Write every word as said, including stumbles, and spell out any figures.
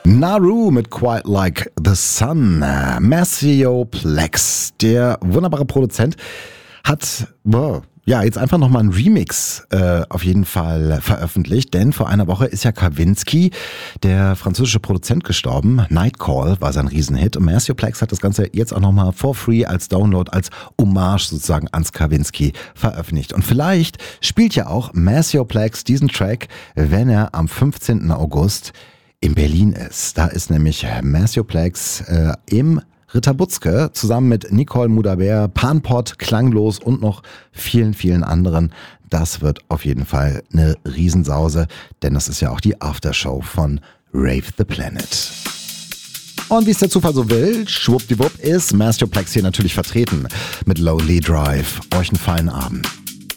Naru mit Quite Like the Sun. Maceo Plex, der wunderbare Produzent, hat wow, ja jetzt einfach nochmal einen Remix äh, auf jeden Fall veröffentlicht, denn vor einer Woche ist ja Kavinsky, der französische Produzent, gestorben. Nightcall war sein Riesenhit und Maceo Plex hat das Ganze jetzt auch nochmal for free als Download, als Hommage sozusagen ans Kavinsky veröffentlicht. Und vielleicht spielt ja auch Maceo Plex diesen Track, wenn er am fünfzehnten August in Berlin ist. Da ist nämlich Maceo Plex äh, im Ritter Butzke zusammen mit Nicole Mudaber, Panpot, Klanglos und noch vielen, vielen anderen. Das wird auf jeden Fall eine Riesensause, denn das ist ja auch die Aftershow von Rave the Planet. Und wie es der Zufall so will, schwuppdiwupp ist Maceo Plex hier natürlich vertreten mit Lonely Drive. Euch einen feinen Abend.